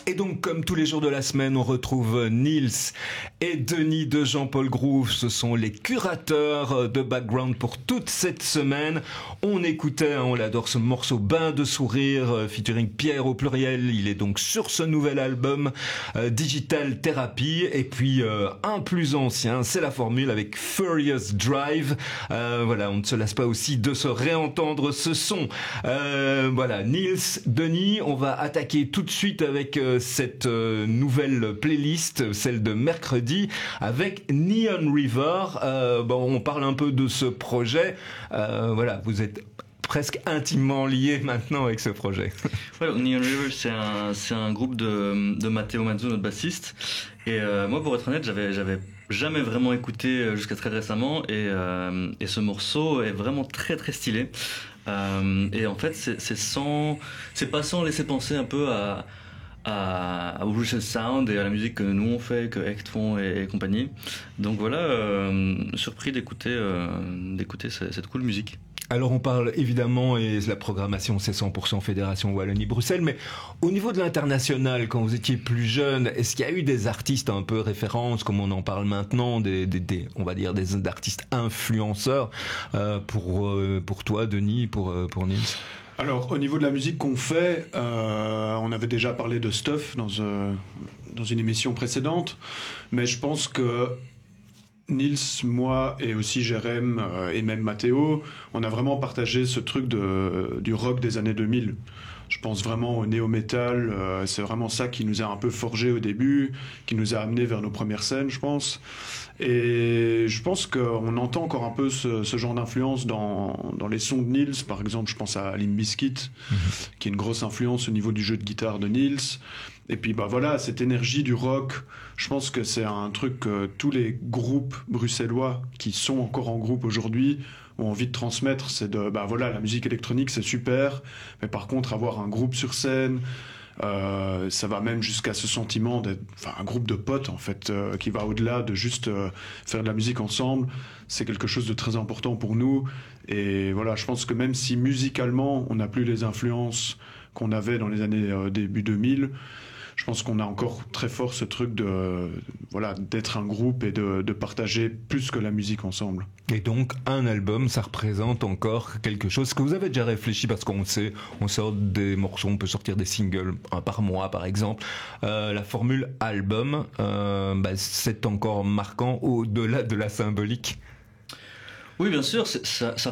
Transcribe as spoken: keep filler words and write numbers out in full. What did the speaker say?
Et donc, comme tous les jours de la semaine, on retrouve Nils et Denis de Jean-Paul Groove. Ce sont les curateurs de background pour toute cette semaine. On écoutait, hein, on l'adore, ce morceau Bain de sourire, featuring Pierre au pluriel. Il est donc sur ce nouvel album euh, Digital Therapy. Et puis, euh, un plus ancien, c'est la formule avec Furious Drive. Euh, voilà, on ne se lasse pas aussi de se réentendre ce son. Euh, voilà, Nils, Denis, on va attaquer tout de suite avec euh, cette euh, nouvelle playlist, celle de mercredi, avec Neon River. Euh, bon, on parle un peu de ce projet. Euh, voilà, vous êtes presque intimement liés maintenant avec ce projet. Ouais, Neon River, c'est un, c'est un groupe de, de Matteo Mazzo, notre bassiste. Et euh, moi, pour être honnête, j'avais, j'avais jamais vraiment écouté jusqu'à très récemment. Et, euh, et ce morceau est vraiment très très stylé. Euh, et en fait, c'est, c'est sans, c'est pas sans laisser penser un peu à à, à Bruce Sound et à la musique que nous on fait, que Hecht font et, et compagnie. Donc voilà, euh, surpris d'écouter, euh, d'écouter cette, cette cool musique. Alors on parle évidemment, et la programmation c'est cent pour cent Fédération Wallonie-Bruxelles, mais au niveau de l'international, quand vous étiez plus jeune, est-ce qu'il y a eu des artistes un peu références, comme on en parle maintenant, des, des, des on va dire des artistes influenceurs euh, pour, euh, pour toi Denis, pour, euh, pour Nils? Alors, au niveau de la musique qu'on fait, euh, on avait déjà parlé de Stuff dans, euh, dans une émission précédente, mais je pense que Nils, moi et aussi Jérém euh, et même Matteo, on a vraiment partagé ce truc de, du rock des années deux mille. Je pense vraiment au néo-metal, euh, c'est vraiment ça qui nous a un peu forgé au début, qui nous a amené vers nos premières scènes, je pense. Et je pense qu'on entend encore un peu ce, ce genre d'influence dans, dans les sons de Nils. Par exemple, je pense à Limp Bizkit, mm-hmm. qui est une grosse influence au niveau du jeu de guitare de Nils. Et puis bah voilà, cette énergie du rock, je pense que c'est un truc que tous les groupes bruxellois qui sont encore en groupe aujourd'hui ont envie de transmettre. C'est de, bah voilà, la musique électronique c'est super, mais par contre avoir un groupe sur scène, euh, ça va même jusqu'à ce sentiment d'être, enfin, un groupe de potes en fait, euh, qui va au-delà de juste euh, faire de la musique ensemble. C'est quelque chose de très important pour nous. Et voilà, je pense que même si musicalement on n'a plus les influences qu'on avait dans les années euh, début deux mille, je pense qu'on a encore très fort ce truc de, voilà, d'être un groupe et de, de partager plus que la musique ensemble. Et donc, un album, ça représente encore quelque chose que vous avez déjà réfléchi, parce qu'on sait, on sort des morceaux, on peut sortir des singles, un par mois par exemple. Euh, la formule album, euh, bah, c'est encore marquant au-delà de la symbolique. Oui, bien sûr, ça, ça